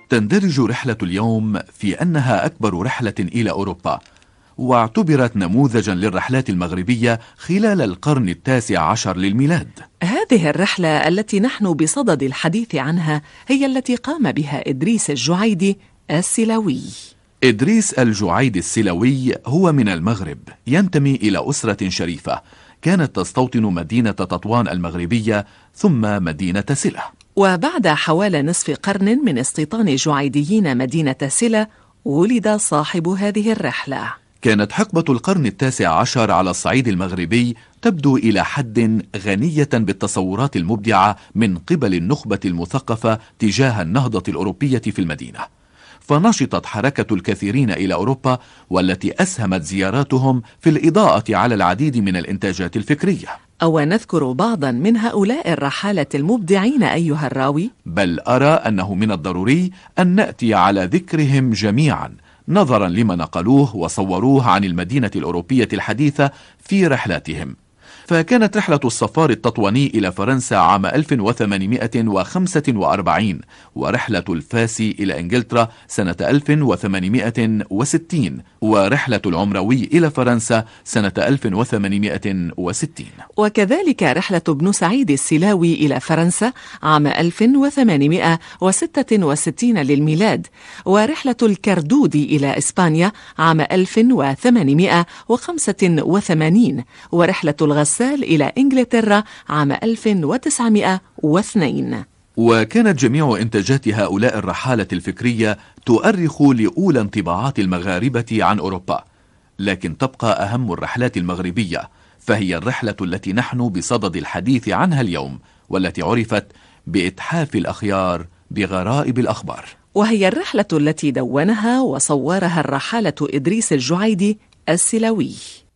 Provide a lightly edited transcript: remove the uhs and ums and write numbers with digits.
تندرج رحلة اليوم في أنها أكبر رحلة إلى أوروبا، واعتبرت نموذجا للرحلات المغربية خلال القرن التاسع عشر للميلاد. هذه الرحلة التي نحن بصدد الحديث عنها هي التي قام بها إدريس الجعيدي السلوي. إدريس الجعيدي السلوي هو من المغرب، ينتمي إلى أسرة شريفة كانت تستوطن مدينة تطوان المغربية ثم مدينة سلة. وبعد حوالي نصف قرن من استيطان جعيديين مدينة سلة ولد صاحب هذه الرحلة. كانت حقبة القرن التاسع عشر على الصعيد المغربي تبدو إلى حد غنية بالتصورات المبدعة من قبل النخبة المثقفة تجاه النهضة الأوروبية في المدينة، فنشطت حركة الكثيرين إلى أوروبا، والتي أسهمت زياراتهم في الإضاءة على العديد من الإنتاجات الفكرية. أو نذكر بعضا من هؤلاء الرحالة المبدعين أيها الراوي؟ بل أرى أنه من الضروري أن نأتي على ذكرهم جميعا نظرا لما نقلوه وصوروه عن المدينة الأوروبية الحديثة في رحلاتهم. فكانت رحلة الصفار التطواني إلى فرنسا عام 1845، ورحلة الفاسي إلى إنجلترا سنة 1860، ورحلة العمروي إلى فرنسا سنة 1860. وكذلك رحلة ابن سعيد السلاوي إلى فرنسا عام 1866 للميلاد، ورحلة الكردودي إلى إسبانيا عام 1885، ورحلة الغسال إلى إنجلترا عام 1902. وكانت جميع إنتاجات هؤلاء الرحالة الفكرية تؤرخ لأولى انطباعات المغاربة عن أوروبا، لكن تبقى أهم الرحلات المغربية، فهي الرحلة التي نحن بصدد الحديث عنها اليوم، والتي عرفت بإتحاف الأخيار بغرائب الأخبار، وهي الرحلة التي دونها وصورها الرحالة إدريس الجعيدي السلوي.